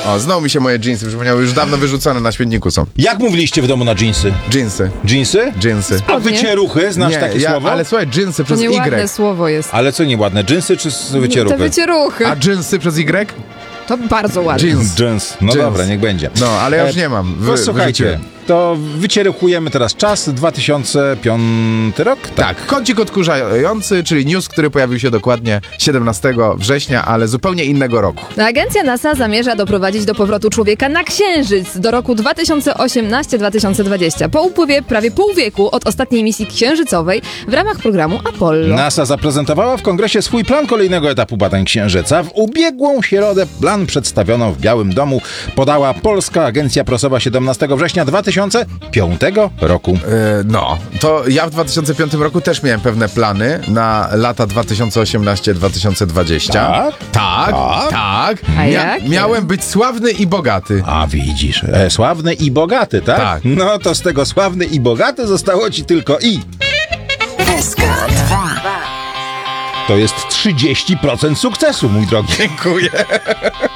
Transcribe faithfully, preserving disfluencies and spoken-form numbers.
O, znowu mi się moje dżinsy przypomniały, już dawno wyrzucone na śmietniku są. Jak mówiliście w domu na dżinsy? Dżinsy. Dżinsy? Dżinsy. A wycieruchy? Znasz Nie, takie ja, słowo? ale słuchaj, dżinsy To przez nieładne Y. słowo jest. Ale co nieładne, dżinsy czy s- Te wycieruchy? wycieruchy. A dżinsy przez Y? To bardzo ładne. Jeans. Dżins. No Jeans. dobra, niech będzie. No, ale ja już E, nie mam. Wy, No słuchajcie, wyrzuciłem. to wycieruchujemy teraz czas, dwa tysiące piąty rok? Tak, kącik odkurzający, czyli news, który pojawił się dokładnie siedemnastego września, ale zupełnie innego roku. Agencja NASA zamierza doprowadzić do powrotu człowieka na Księżyc do roku dwa tysiące osiemnastego do dwa tysiące dwudziestego. Po upływie prawie pół wieku od ostatniej misji księżycowej w ramach programu Apollo. NASA zaprezentowała w kongresie swój plan kolejnego etapu badań Księżyca. W ubiegłą środę plan przedstawiono w Białym Domu, podała Polska Agencja Prasowa siedemnastego września dwa tysiące piątego roku. E, no, to ja w dwa tysiące piątym roku też miałem pewne plany na lata dwa tysiące osiemnasty do dwa tysiące dwudziestego. Tak? Tak, Tak? tak. A jakie? Miałem być sławny i bogaty. A widzisz, e, sławny i bogaty, tak? Tak. No to z tego sławny i bogaty zostało ci tylko i. To jest trzydzieści procent sukcesu, mój drogi. Dziękuję.